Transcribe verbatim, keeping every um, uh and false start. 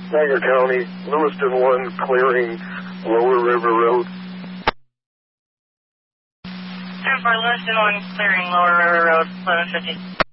Niagara County, Lewiston one, clearing Lower River Road. ten four, Lewiston one, clearing Lower River Road, eleven fifty.